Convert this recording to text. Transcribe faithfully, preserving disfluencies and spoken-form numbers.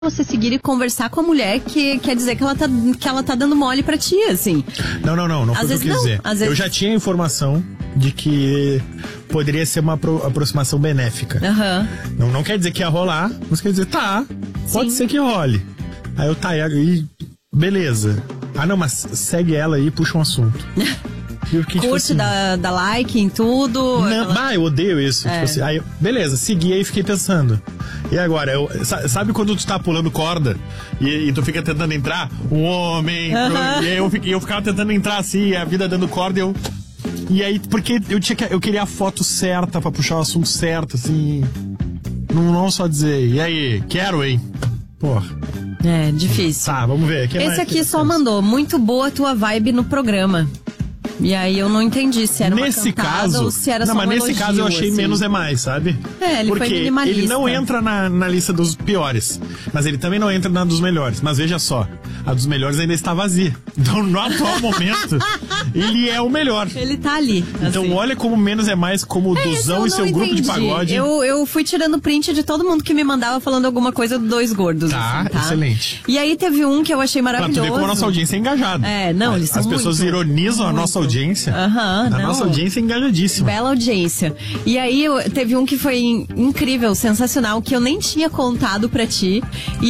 você seguir e conversar com a mulher que quer dizer que ela tá, que ela tá dando mole pra ti, assim. Não, não, não, não foi o que eu quis dizer. Às vezes... Eu já tinha informação de que poderia ser uma apro- aproximação benéfica. Uhum. Não, não quer dizer que ia rolar, mas quer dizer, tá, pode Sim. ser que role. Aí eu, tá, e aí, beleza. Ah, não, mas segue ela aí e puxa um assunto. Eu fiquei, Curte, tipo assim, dá, dá like em tudo. Não, aquela... ah, eu odeio isso. É. Tipo assim, aí, eu- beleza, segui aí e fiquei pensando. E agora, eu, sa- sabe quando tu tá pulando corda e, e tu fica tentando entrar? Um homem. Aham. pro- e aí eu, fiquei, eu ficava tentando entrar assim, a vida dando corda e eu. E aí, porque eu, tinha que, eu queria a foto certa pra puxar o assunto certo, assim. Não, não só dizer, e aí, quero, hein? Porra. É, difícil. Tá, vamos ver. Que Esse mais aqui que só tem? mandou, muito boa a tua vibe no programa. E aí eu não entendi se era uma Nesse cantada caso, ou se era não, só mas um nesse elogio, caso eu achei assim. menos é mais, sabe? É, ele foi Porque minimalista. ele não entra na, na lista dos piores, mas ele também não entra na dos melhores. Mas veja só, a dos melhores ainda está vazia. Então, no atual momento, ele é o melhor. Ele tá ali. Então, assim. olha como menos é mais, como o É, esse Duzão eu e não seu grupo de entendi. pagode. Eu, eu fui tirando print de todo mundo que me mandava falando alguma coisa do Dois Gordos. Tá, assim, tá? excelente. E aí teve um que eu achei Pra tu maravilhoso. ver como a nossa audiência é engajada. É, não, eles são As pessoas muito, ironizam a muito. nossa audiência. Aham, a não. nossa audiência é engajadíssima. Bela audiência. E aí eu- teve um que foi in- incrível, sensacional, que eu nem tinha contado pra ti. E